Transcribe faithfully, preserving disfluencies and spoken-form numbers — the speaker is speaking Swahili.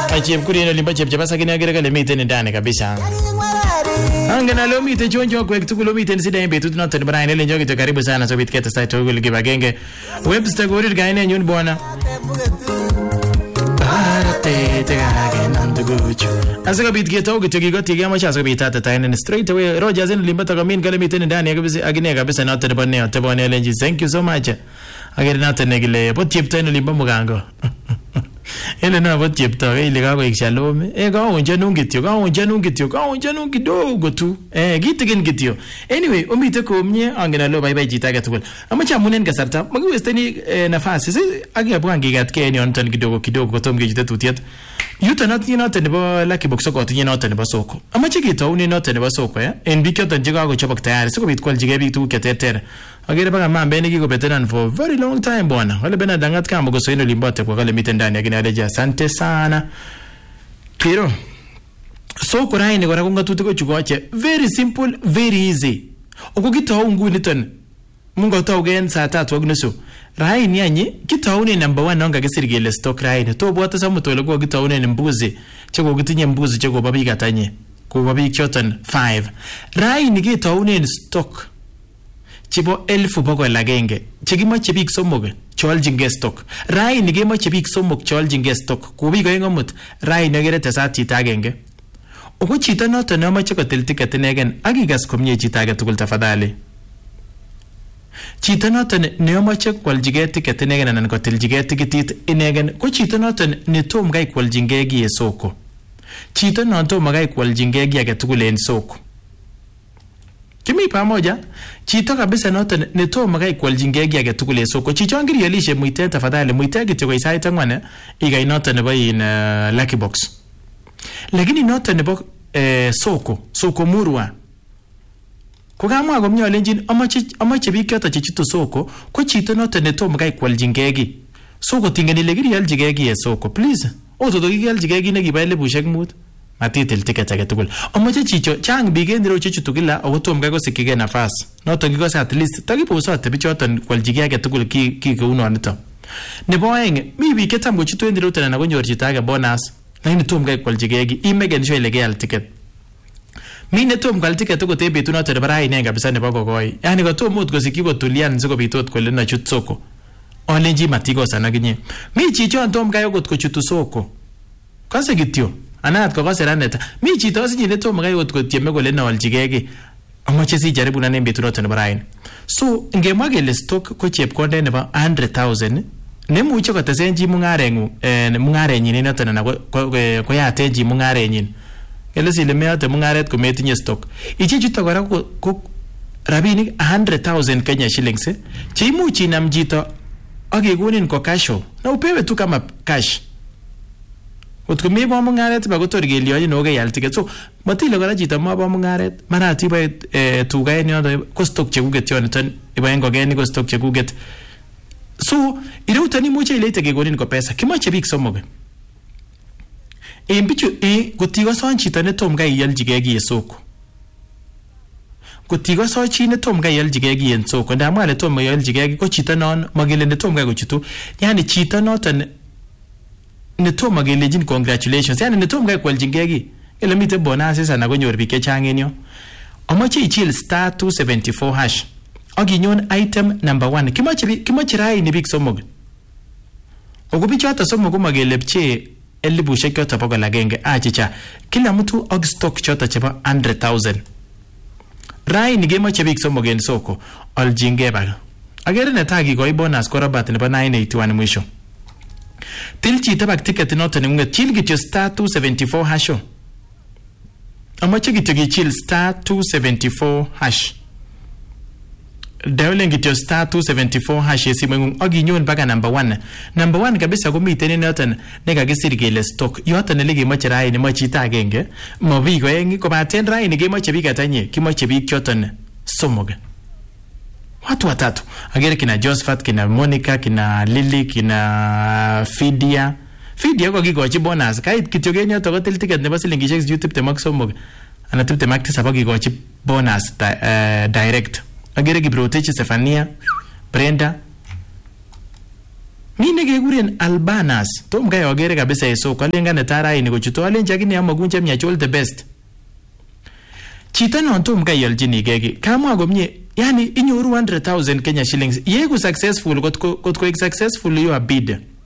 Achiem kurino limba chep chapa sakini agere kale miten ndani kabisa. Angena leo mite chonjo kwa kitukulo mite nsida yembe tutu noto nibara inele njoki to karibu sana so bitketa site ogul gibagenge. Webster gorir gaine nyun bona. Parate te gage nandu guchu. Asaka bitketa ogi togi goti gama cha asaka bitata tainen straight away Rogers in limba takamin kale mite ndani kabisa agine kabisa noto nibone noto bone lenji. Thank you so much. Agere noto negile pot chep taino limba mugango. Ele na bot chepto ile kako iksalome e ka onje nungityo ka onje nungityo ka onje nungidogo tu eh gitigen gityo anyway omite komnye angena lo bye bye jita ga tugul amacha munen kasarta magiwesteni nafasi si agebwa ngigat ke ni onton kidogo kidogo kotom gejite tutiet yuto not ni not nebo lucky box ko tinye not nebo soko amache kito uni not nebo soko eh en bikyoton je kako chobok tayari sikobit kwaljige bik tu keteter agere baka mambe ni kiko betenan for very long time bwana wale bena dangat kama go soino limbote kwa kale mite ndani yakini aleja asante sana kiro soko raini kwa rakunga tutiko chukoche very simple very easy ukukita ungu niton mungu utaugen saa tatu wagnusu raini yanyi kita uni number one nonga kisirigele stock raini to buwata samu tole kwa kita uni mbuzi chako kitinye mbuzi chako babika tanye kwa babika choton five raini kita uni stock chibo elfu bokol agenge chekimoche biik somok choljinge stock raini kemoche biik somok choljinge stock ku biik oeng omut raini agere tesat chito agenge uko chito noto nemoche kotil ticket inegen akikas komie chito age tugul tafadhali chito noto nemoche kwaljige ticket inegen anan kotiljige tikitit inegen ko chito noto netom kai kwaljinge gi soko chito noto magai kwaljinge gi age tugul en soko kimi pamoja chito kabisa noto netomo kai kwaljinge gi age tugul soko chicho angirielishe muite tafadhali muite kityo ko isait angwane igai noto nebo in uh, lucky box lakini noto nebo uh, soko soko murwa ko kamwa komnyo lenjin amache amache biik yoto chichuto soko ko chito noto netomo kai kwaljinge gi soko tingeni legirieljige gi soko please oto to gigeljige gi ne giba elibushek mut matitil ticket age tugul amache chicho chang biik endiro chichuto kila otom kai kosikige nafasi noto ngikose at least takiposote bichoton kwaljige age tugul ki ki kuno nito nebo aeng mi biik ketam go chitu endiro tena konyor chito age bonus lakini tom kai kwaljige gi imegen sure ile geal ticket mi ne tom kwal ticket ko te betu noto bara ine kabisa nebo gogoi yani ko tom mut kosiki ko tulian siko bitot kole na chut soko olenji matiko sana ginye mi chicho tom kai ko chutu soko kase kityo anat ko kaseranet mi chito sinye netomo kai ot kotieme kole naoljigege amache si jaribu na nembe tunoto nebo rain so ngemwa kele stock ko chepkonde nebo one hundred thousand nemuche kotesen chi mungarengu eh mungarenyin noto na ko yateji mungarenyin kele sile meate mungaret ko metinye stock ichi chuto kora ko rabinik one hundred thousand Kenya shillings che imuchi nam jito agegonin ko cash na upewe tu kama cash Ot kumi ba mungaret ba gotor gelio no ge yal ticket so matile kora chito ma ba mungaret marati ba eh tuga en yodo ko stock cheguget yon ton iba en gogen ko stock cheguget so ile utani muche ile te gegonin ko pesa kimoche bik somoge e mbichu e gotigo son chito ne tom ga yal jigegi soko gotigo so chi ne tom ga yal jigegi en soko ndama le tom yal jigegi ko chito non magile ne tom ga go chitu yani chito noton netoma gelejin congratulations yani netoma kai kwaljingegi ele mite bonus sana konyor biik chechang en yo amache ichil star two seventy-four hash aginyon item number one kimoche kimoche rai ni biik somog ogobichata somog magelepche elibushek yoto bogol agenge achicha kila mtu og stock choto chebo one hundred thousand rai ni gemoche biik somog en soko aljinge ba agere netagi goi bonus korabat nebo nine eighty-one mwisho Tilchi tabak ticket noto ni munga chill gityo star two seventy-four hash amache gityo gichil star two seventy-four hash Dawlen gityo star two seventy-four hash yesi mwengung aginyon baga number one number one kabisa kumiten noton nega gisir gele stock yoto ne legi mache rai ni machita agenge mabi ko engi ko baten rai ni gemache biik atanye kimache biik choton somoga watu watatu agere kina Josephat kina Monica kina Lily kina Fidia Fidia ko gigochi bonus kait kityo genyo to gotil ticket nebo silingishek YouTube te maksomog ana tipte makti sabag gigochi bonus uh, direct agere Gibrotech Stefania Brenda Mi nekekuren Albanas, tom kai agere kabisa en soko, alenga netaraini kochuto, alenja akine amakunche miach all the best. Chito non tom kai alchinigei ki, kamwa komye, yani inyoru one hundred thousand Kenya shillings, yeku successful, kot ko successful your bid.